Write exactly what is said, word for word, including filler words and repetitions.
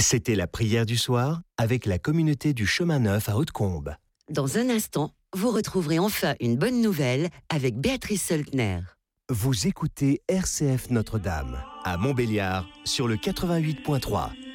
C'était la prière du soir avec la communauté du Chemin Neuf à Hautecombe. Dans un instant, vous retrouverez enfin une bonne nouvelle avec Béatrice Seltner. Vous écoutez R C F Notre-Dame à Montbéliard sur le quatre-vingt-huit point trois.